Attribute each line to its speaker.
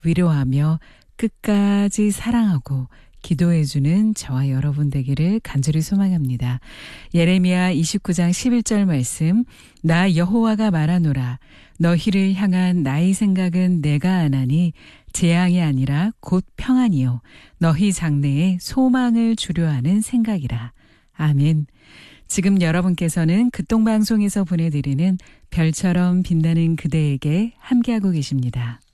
Speaker 1: 위로하며 끝까지 사랑하고 기도해주는 저와 여러분 되기를 간절히 소망합니다. 예레미야 29장 11절 말씀, 나 여호와가 말하노라. 너희를 향한 나의 생각은 내가 아나니 재앙이 아니라 곧 평안이요 너희 장래에 소망을 주려 하는 생각이라. 아멘. 지금 여러분께서는 극동방송에서 보내드리는 별처럼 빛나는 그대에게 함께하고 계십니다.